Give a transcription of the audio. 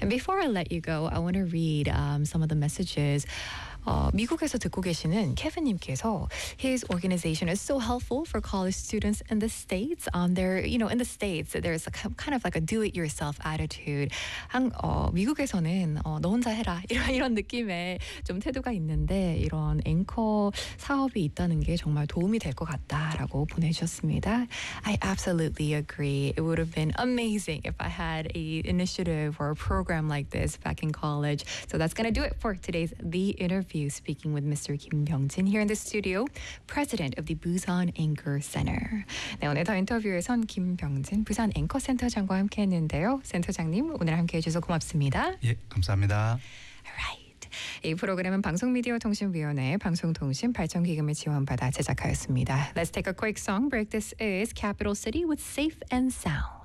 And before I let you go, I want to read some of the messages. 미국에서 듣고 계시는 케빈님께서 his organization is so helpful for college students in the States. In the States, there's kind of like a do-it-yourself attitude. 미국에서는 너 혼자 해라 이런 느낌의 좀 태도가 있는데 이런 앵커 사업이 있다는 게 정말 도움이 될 것 같다라고 보내주셨습니다. I absolutely agree. It would have been amazing if I had a initiative or a program like this back in college. So that's going to do it for today's The Interview. Speaking with Mr. Kim Byung-jin here in the studio, President of the Busan Anchor Center. 네, 오늘 더 인터뷰에선 김병진 부산 앵커 센터장과 함께했는데요. 센터장님 오늘 함께해 주셔서 고맙습니다. 예, 감사합니다. Alright. 이 프로그램은 방송미디어통신위원회 방송통신발전기금을 지원받아 제작하였습니다. Let's take a quick song break. This is Capital City with Safe and Sound.